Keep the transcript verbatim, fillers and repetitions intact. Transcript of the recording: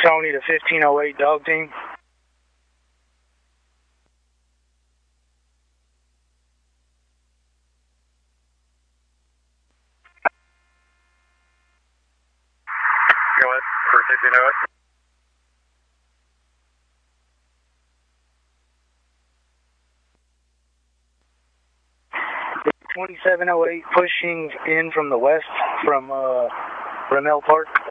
Tony to fifteen oh eight dog team. Go ahead for fifteen oh eight. twenty-seven oh eight pushing in from the west from uh, Ramel Park.